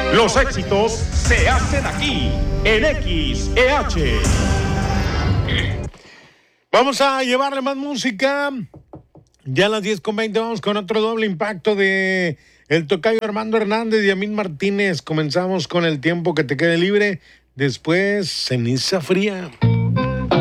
Los éxitos se hacen aquí, en XEH. Vamos a llevarle más música. Ya a las 10:20 vamos con otro doble impacto de el tocayo Armando Hernández y Yamil Martínez. Comenzamos con El tiempo que te quede libre. Después, Ceniza fría.